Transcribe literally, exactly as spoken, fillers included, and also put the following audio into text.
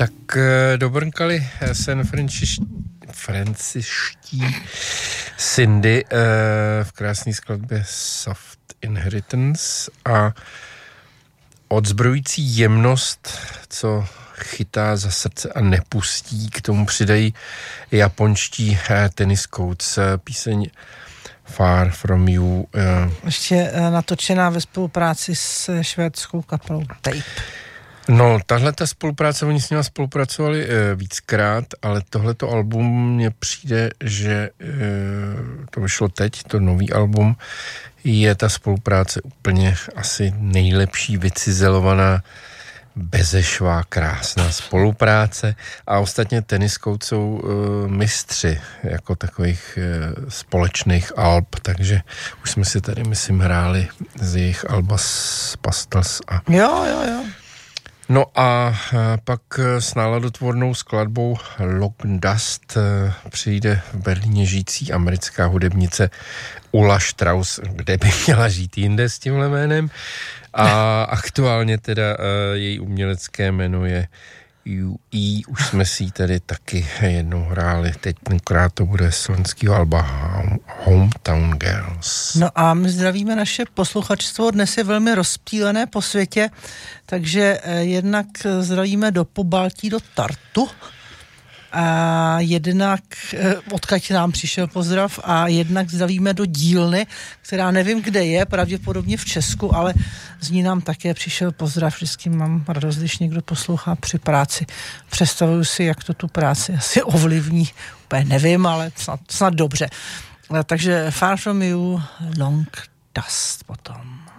Tak dobrnkali San Franciští Cindy v krásné skladbě Soft Inheritance a odzbrojující jemnost, co chytá za srdce a nepustí, k tomu přidají japonští Tennis Coats, píseň Far From You. Ještě natočená ve spolupráci s švédskou kapelou Tape. No, tahle ta spolupráce, oni s nimi spolupracovali e, víckrát, ale tohleto album mně přijde, že e, to vyšlo teď, to nový album, je ta spolupráce úplně asi nejlepší, vycizelovaná, bezešvá, krásná spolupráce a ostatně Tennis Coats jsou e, mistři jako takových e, společných alb, takže už jsme si tady, myslím, hráli z jejich alba z Pastels a... Jo, jo, jo. No a pak s náladotvornou skladbou Lock Dust přijde v Berlíně žijící americká hudebnice Ulla Strauss, kde by měla žít jinde s tímhle jménem. A aktuálně teda její umělecké jméno je U E. Už jsme si tady taky jednou hráli. Teď tenkrát to bude slovenského alba Hometown Girls. No a my zdravíme naše posluchačstvo. Dnes je velmi rozptýlené po světě, takže jednak zdravíme do Pobaltí, do Tartu. A jednak, odkud nám přišel pozdrav, a jednak zdravíme do dílny, která nevím, kde je, pravděpodobně v Česku, ale z ní nám také přišel pozdrav. Vždycky mám radost, když někdo poslouchá při práci. Představuju si, jak to tu práci asi ovlivní. Úplně nevím, ale snad, snad dobře. Takže Far From You, Long Dust potom.